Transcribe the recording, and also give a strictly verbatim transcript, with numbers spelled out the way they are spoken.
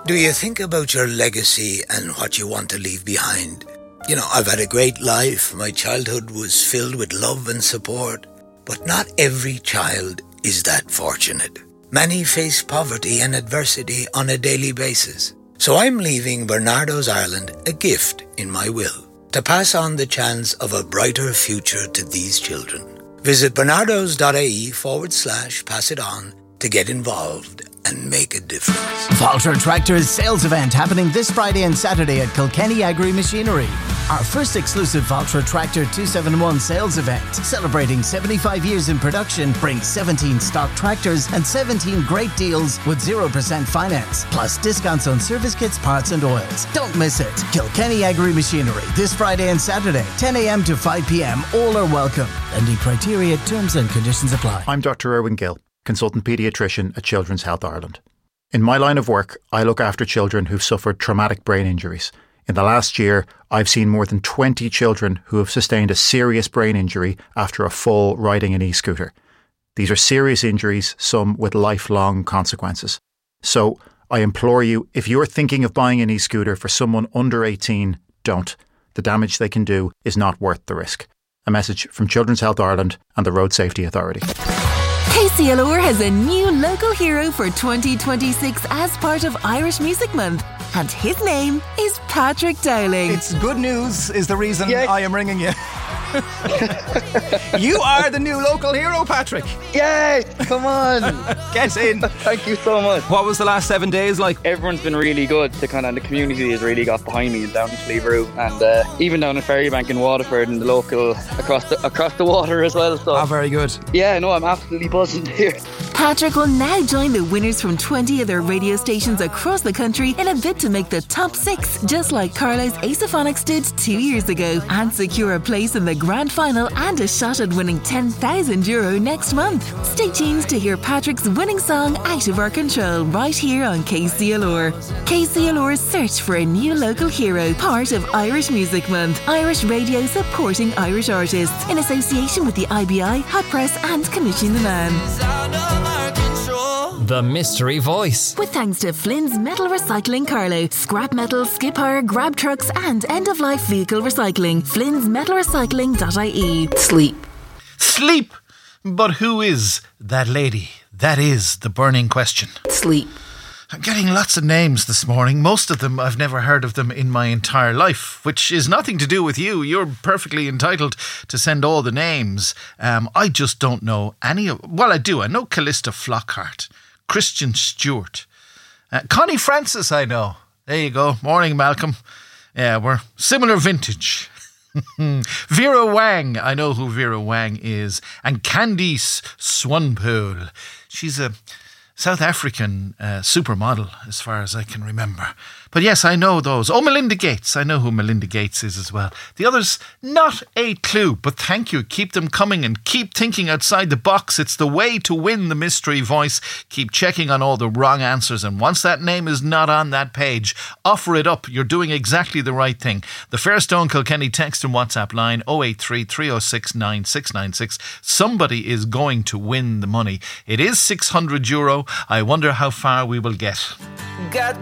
Do you think about your legacy and what you want to leave behind? You know, I've had a great life. My childhood was filled with love and support. But not every child is that fortunate. Many face poverty and adversity on a daily basis. So I'm leaving Bernardo's Ireland a gift in my will, to pass on the chance of a brighter future to these children. Visit bernardos.ie forward slash pass it on to get involved and make a difference. Valtra Tractors sales event happening this Friday and Saturday at Kilkenny Agri Machinery. Our first exclusive Valtra Tractor two seventy-one sales event, celebrating seventy-five years in production, brings seventeen stock tractors and seventeen great deals with zero percent finance, plus discounts on service kits, parts and oils. Don't miss it. Kilkenny Agri Machinery, this Friday and Saturday, ten a.m. to five p.m. All are welcome. Lending criteria, terms and conditions apply. I'm Doctor Erwin Gill, consultant paediatrician at Children's Health Ireland. In my line of work, I look after children who've suffered traumatic brain injuries. In the last year, I've seen more than twenty children who have sustained a serious brain injury after a fall riding an e-scooter. These are serious injuries, some with lifelong consequences. So, I implore you, if you're thinking of buying an e-scooter for someone under eighteen, don't. The damage they can do is not worth the risk. A message from Children's Health Ireland and the Road Safety Authority. K C L R has a new local hero for twenty twenty-six as part of Irish Music Month, and his name is Patrick Dowling. It's good news is the reason Yes. I am ringing you. You are the new local hero, Patrick. Yay! Come on! Get in. Thank you so much. What was the last seven days like? Everyone's been really good. The kind of the community has really got behind me down in Slieve and uh, even down in Ferrybank in Waterford and the local across the across the water as well. So Ah, very good. yeah, no, I'm absolutely buzzing here. Patrick will now join the winners from twenty other radio stations across the country in a bid to make the top six, just like Carlo's Acephonics did two years ago, and secure a place in the grand final and a shot at winning ten thousand euro next month. Stay tuned to hear Patrick's winning song Out of Our Control right here on K C L R. K C L R's search for a new local hero, part of Irish Music Month. Irish radio supporting Irish artists in association with the I B I, Hot Press and Commission the Man. The Mystery Voice. With thanks to Flynn's Metal Recycling Carlow, scrap metal, skip hire, grab trucks and end-of-life vehicle recycling. Flynn's Metal Recycling dot I E. Sleep. Sleep! But who is that lady? That is the burning question. Sleep. I'm getting lots of names this morning. Most of them, I've never heard of them in my entire life, which is nothing to do with you. You're perfectly entitled to send all the names. Um, I just don't know any of... Well, I do. I know Callista Flockhart, Christian Stewart, uh, Connie Francis, I know. There you go. Morning, Malcolm. Yeah, we're similar vintage. Vera Wang, I know who Vera Wang is. And Candice Swanpool. She's a South African uh, supermodel, as far as I can remember. But yes, I know those. Oh, Melinda Gates. I know who Melinda Gates is as well. The others, not a clue, but thank you. Keep them coming and keep thinking outside the box. It's the way to win the mystery voice. Keep checking on all the wrong answers, and once that name is not on that page, offer it up. You're doing exactly the right thing. The Fairstone Kilkenny text and WhatsApp line oh eight three, three oh six, nine six nine six. Somebody is going to win the money. It is six hundred euro. I wonder how far we will get.